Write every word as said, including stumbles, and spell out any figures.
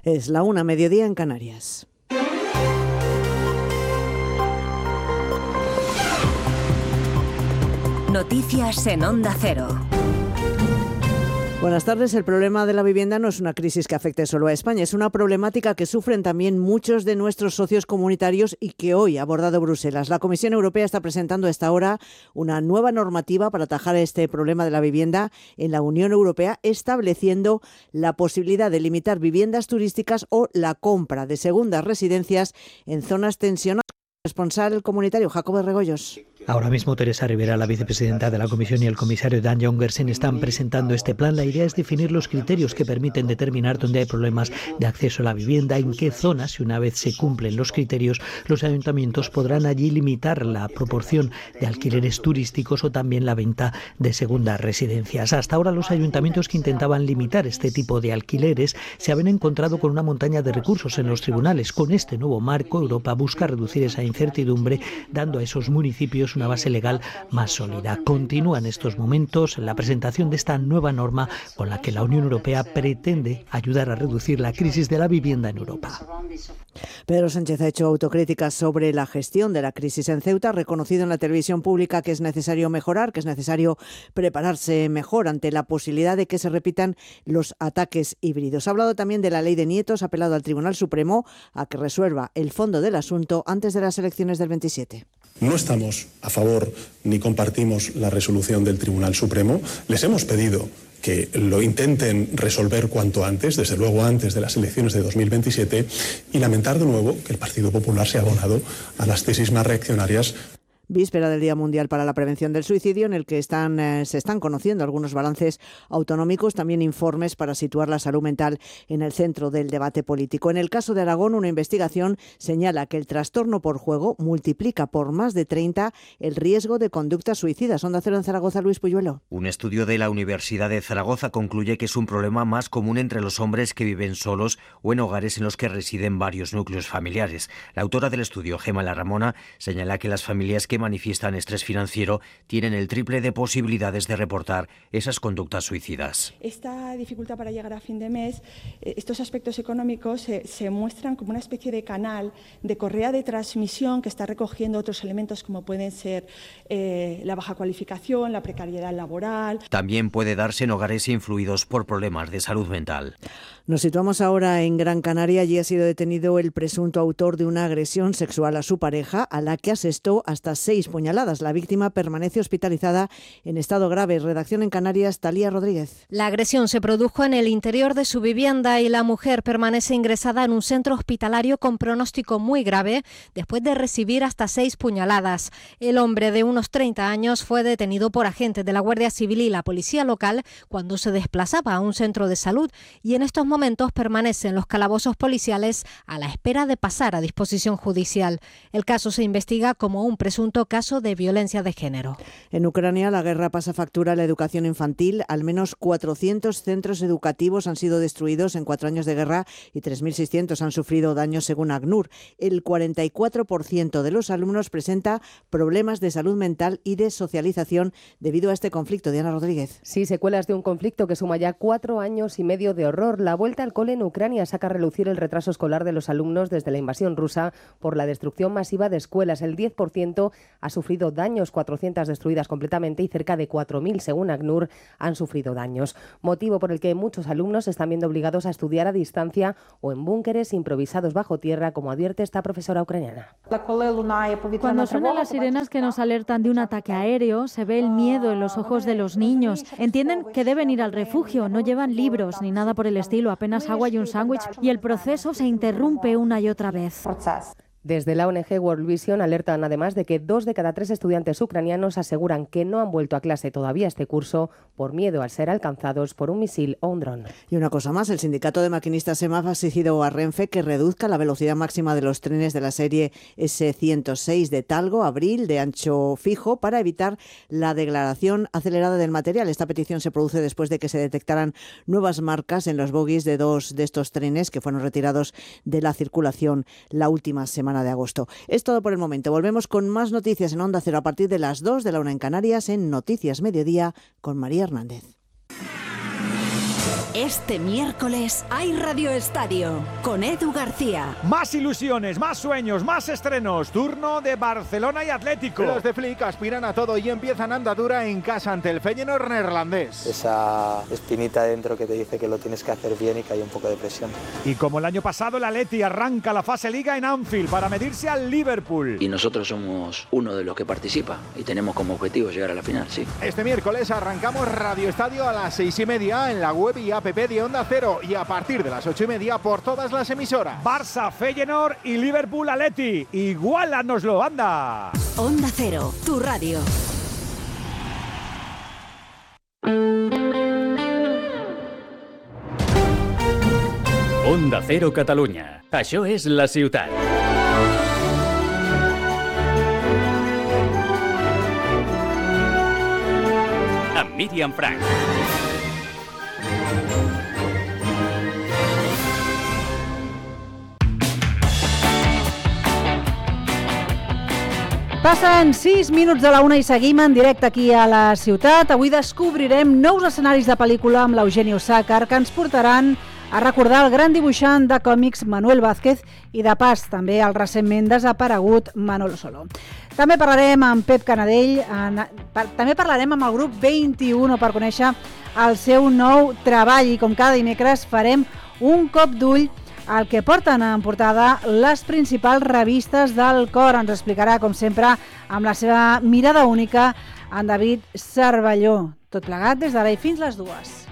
Es la una, mediodía en Canarias. Noticias en Onda Cero. Buenas tardes. El problema de la vivienda no es una crisis que afecte solo a España, es una problemática que sufren también muchos de nuestros socios comunitarios y que hoy ha abordado Bruselas. La Comisión Europea está presentando a esta hora una nueva normativa para atajar este problema de la vivienda en la Unión Europea, estableciendo la posibilidad de limitar viviendas turísticas o la compra de segundas residencias en zonas tensionadas. Responsable comunitario Jacobo de Regoyos. Ahora mismo Teresa Rivera, la vicepresidenta de la Comisión, y el comisario Dan Jongersen están presentando este plan. La idea es definir los criterios que permiten determinar dónde hay problemas de acceso a la vivienda, en qué zonas, y una vez se cumplen los criterios, los ayuntamientos podrán allí limitar la proporción de alquileres turísticos o también la venta de segundas residencias. Hasta ahora los ayuntamientos que intentaban limitar este tipo de alquileres se habían encontrado con una montaña de recursos en los tribunales. Con este nuevo marco, Europa busca reducir esa incertidumbre, dando a esos municipios una base legal más sólida. Continúa en estos momentos la presentación de esta nueva norma con la que la Unión Europea pretende ayudar a reducir la crisis de la vivienda en Europa. Pedro Sánchez ha hecho autocríticas sobre la gestión de la crisis en Ceuta, ha reconocido en la televisión pública que es necesario mejorar, que es necesario prepararse mejor ante la posibilidad de que se repitan los ataques híbridos. Ha hablado también de la ley de nietos, ha apelado al Tribunal Supremo a que resuelva el fondo del asunto antes de las elecciones del veintisiete. No estamos a favor ni compartimos la resolución del Tribunal Supremo. Les hemos pedido que lo intenten resolver cuanto antes, desde luego antes de las elecciones de dos mil veintisiete, y lamentar de nuevo que el Partido Popular se ha abonado a las tesis más reaccionarias. Víspera del Día Mundial para la Prevención del Suicidio, en el que están, eh, se están conociendo algunos balances autonómicos, también informes para situar la salud mental en el centro del debate político. En el caso de Aragón, una investigación señala que el trastorno por juego multiplica por más de treinta el riesgo de conductas suicidas. Onda Cero en Zaragoza, Luis Puyuelo. Un estudio de la Universidad de Zaragoza concluye que es un problema más común entre los hombres que viven solos o en hogares en los que residen varios núcleos familiares. La autora del estudio, Gemma Larramona, señala que las familias que manifiestan estrés financiero tienen el triple de posibilidades de reportar esas conductas suicidas. Esta dificultad para llegar a fin de mes, estos aspectos económicos se, se muestran como una especie de canal, de correa de transmisión que está recogiendo otros elementos como pueden ser eh, la baja cualificación, la precariedad laboral. También puede darse en hogares influidos por problemas de salud mental. Nos situamos ahora en Gran Canaria. Allí ha sido detenido el presunto autor de una agresión sexual a su pareja, a la que asestó hasta seis puñaladas. La víctima permanece hospitalizada en estado grave. Redacción en Canarias, Talía Rodríguez. La agresión se produjo en el interior de su vivienda y la mujer permanece ingresada en un centro hospitalario con pronóstico muy grave después de recibir hasta seis puñaladas. El hombre de unos treinta años fue detenido por agentes de la Guardia Civil y la policía local cuando se desplazaba a un centro de salud y en estos momentos permanece en los calabozos policiales a la espera de pasar a disposición judicial. El caso se investiga como un presunto caso de violencia de género. En Ucrania, la guerra pasa factura a la educación infantil. Al menos cuatrocientos centros educativos han sido destruidos en cuatro años de guerra y tres mil seiscientos han sufrido daños según ACNUR. El cuarenta y cuatro por ciento de los alumnos presenta problemas de salud mental y de socialización debido a este conflicto. Diana Rodríguez. Sí, secuelas de un conflicto que suma ya cuatro años y medio de horror. La vuelta al cole en Ucrania saca a relucir el retraso escolar de los alumnos desde la invasión rusa por la destrucción masiva de escuelas. El diez por ciento ha sufrido daños, cuatrocientas destruidas completamente y cerca de cuatro mil, según ACNUR, han sufrido daños. Motivo por el que muchos alumnos se están viendo obligados a estudiar a distancia o en búnkeres improvisados bajo tierra, como advierte esta profesora ucraniana. Cuando suenan las sirenas que nos alertan de un ataque aéreo, se ve el miedo en los ojos de los niños. Entienden que deben ir al refugio, no llevan libros ni nada por el estilo, apenas agua y un sándwich, y el proceso se interrumpe una y otra vez. Desde la O N G World Vision alertan además de que dos de cada tres estudiantes ucranianos aseguran que no han vuelto a clase todavía este curso por miedo al ser alcanzados por un misil o un dron. Y una cosa más, el sindicato de maquinistas EMAF ha exigido a Renfe que reduzca la velocidad máxima de los trenes de la serie ese ciento seis de Talgo, Abril, de ancho fijo, para evitar la degradación acelerada del material. Esta petición se produce después de que se detectaran nuevas marcas en los bogies de dos de estos trenes que fueron retirados de la circulación la última semana de agosto. Es todo por el momento. Volvemos con más noticias en Onda Cero a partir de las dos de la una en Canarias en Noticias Mediodía con María Hernández. Este miércoles hay Radio Estadio con Edu García. Más ilusiones, más sueños, más estrenos. Turno de Barcelona y Atlético. Los de Flick aspiran a todo y empiezan andadura en casa ante el Feyenoord neerlandés. Esa espinita dentro que te dice que lo tienes que hacer bien y que hay un poco de presión. Y como el año pasado, el Atleti arranca la fase Liga en Anfield para medirse al Liverpool. Y nosotros somos uno de los que participa y tenemos como objetivo llegar a la final, sí. Este miércoles arrancamos Radio Estadio a las seis y media en la web y app de Onda Cero y a partir de las ocho y media por todas las emisoras. Barça, Feyenoord y Liverpool Atleti. Igualanoslo, anda. Onda Cero, tu radio. Onda Cero Catalunya. Això és la ciutat. Amb Míriam Frank. Passen sis minuts de la una i seguim en directe aquí a la ciutat. Avui descobrirem nous escenaris de pel·lícula amb l'Eugenio Sácar que ens portaran a recordar el gran dibuixant de còmics Manuel Vázquez i de pas també el recentment desaparegut Manolo Solo. També parlarem amb Pep Canadell, en, per, també parlarem amb el grup vint-i-u per conèixer el seu nou treball i com cada dimecres farem un cop d'ull el que porten en portada les principals revistes del cor. Ens explicarà, com sempre, amb la seva mirada única, en David Cervelló. Tot plegat des d'ara i fins les dues.